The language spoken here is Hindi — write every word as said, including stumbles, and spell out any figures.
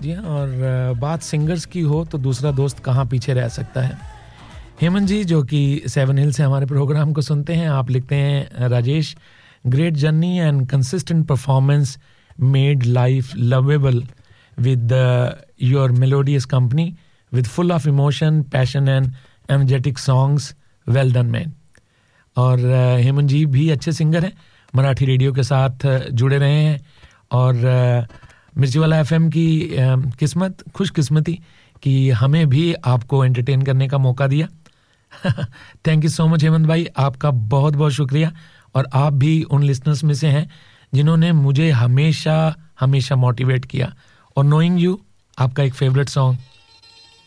जी हाँ, और बात सिंगर्स की हो तो दूसरा दोस्त कहाँ पीछे रह सकता है। हेमंत जी जो कि सेवन हिल से हमारे प्रोग्राम को सुनते हैं, आप लिखते हैं Rajesh, great journey and consistent performance made life lovable with uh, your melodious company with full of emotion, passion and energetic songs. Well done man. और uh, हेमंत जी भी अच्छे सिंगर हैं, मराठी रेडियो के साथ uh, जुड़े रहे हैं और uh, मिर्ची वाला एफएम की uh, किस्मत, खुशकिस्मती कि हमें भी आपको एंटरटेन करने का मौका दिया। Thank you so much Hemant भाई, आपका बहुत बहुत शुक्रिया। और आप भी उन लिसनर्स में से हैं जिन्होंने मुझे हमेशा हमेशा मोटिवेट किया। और नोइंग यू, आपका एक फेवरेट सॉन्ग